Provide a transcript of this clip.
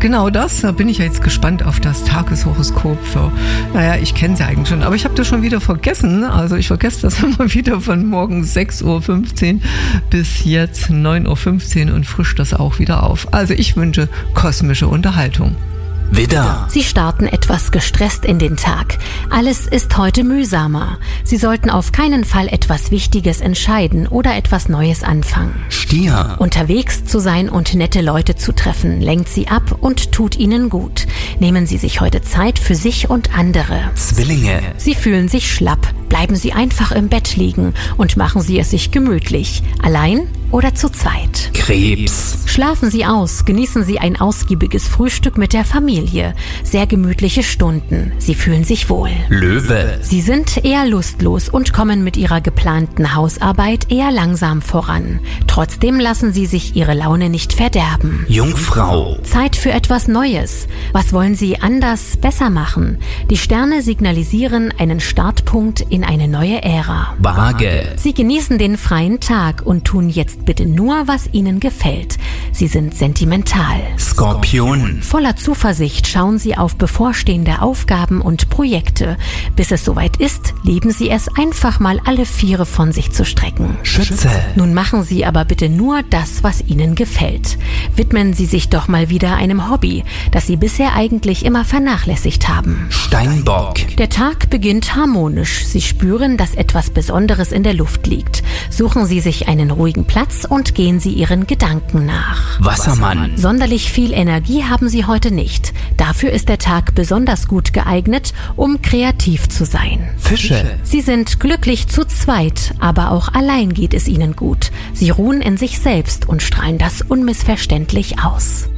Genau das, da bin ich jetzt gespannt auf das Tageshoroskop ich kenne es ja eigentlich schon, aber ich habe das schon wieder vergessen. Also ich vergesse das immer wieder von morgens 6.15 Uhr bis jetzt 9.15 Uhr und frisch das auch wieder auf. Also ich wünsche kosmische Unterhaltung. Widder. Sie starten etwas gestresst in den Tag. Alles ist heute mühsamer. Sie sollten auf keinen Fall etwas Wichtiges entscheiden oder etwas Neues anfangen. Stier. Unterwegs zu sein und nette Leute zu treffen, lenkt Sie ab und tut Ihnen gut. Nehmen Sie sich heute Zeit für sich und andere. Zwillinge. Sie fühlen sich schlapp. Bleiben Sie einfach im Bett liegen und machen Sie es sich gemütlich. Allein oder zu zweit. Krebs. Schlafen Sie aus, genießen Sie ein ausgiebiges Frühstück mit der Familie. Sehr gemütliche Stunden. Sie fühlen sich wohl. Löwe. Sie sind eher lustlos und kommen mit Ihrer geplanten Hausarbeit eher langsam voran. Trotzdem lassen Sie sich Ihre Laune nicht verderben. Jungfrau. Zeit für etwas Neues. Was wollen Sie anders, besser machen? Die Sterne signalisieren einen Startpunkt in eine neue Ära. Waage. Sie genießen den freien Tag und tun jetzt bitte nur, was Ihnen gefällt. Sie sind sentimental. Skorpion. Voller Zuversicht schauen Sie auf bevorstehende Aufgaben und Projekte. Bis es soweit ist, lieben Sie es, einfach mal alle Viere von sich zu strecken. Schütze. Nun machen Sie aber bitte nur das, was Ihnen gefällt. Widmen Sie sich doch mal wieder einem Hobby, das Sie bisher eigentlich immer vernachlässigt haben. Steinbock. Der Tag beginnt harmonisch. Sie spüren, dass etwas Besonderes in der Luft liegt. Suchen Sie sich einen ruhigen Platz und gehen Sie Ihren Gedanken nach. Wassermann. Sonderlich viel Energie haben Sie heute nicht. Dafür ist der Tag besonders gut geeignet, um kreativ zu sein. Fische. Sie sind glücklich zu zweit, aber auch allein geht es Ihnen gut. Sie ruhen in sich selbst und strahlen das unmissverständlich aus.